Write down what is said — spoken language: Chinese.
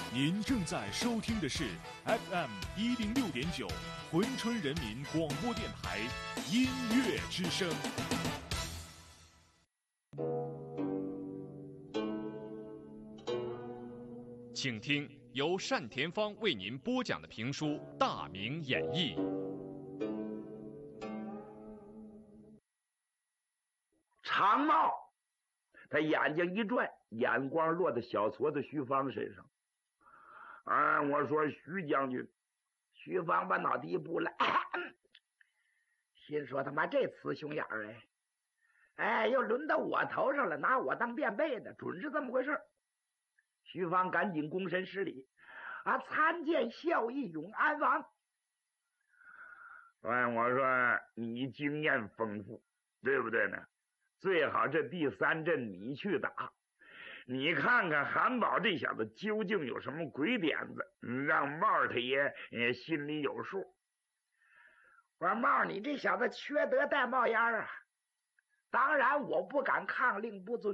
您正在收听的是 FM106.9珲春人民广播电台音乐之声。请听由单田芳为您播讲的评书《大明演义》。 长帽，他眼睛一转，眼光落在小矬子徐芳身上。我说徐将军，徐芳把脑袋一步来，心说他妈这雌雄眼儿又轮到我头上了，拿我当垫背的，准是这么回事。徐芳赶紧躬身施礼，参见孝义永安王。我说你经验丰富，对不对呢？最好这第三阵你去打，你看看韩宝这小子究竟有什么鬼点子，让帽他爷心里有数。我说帽，你这小子缺德带冒烟啊！当然我不敢抗令不遵。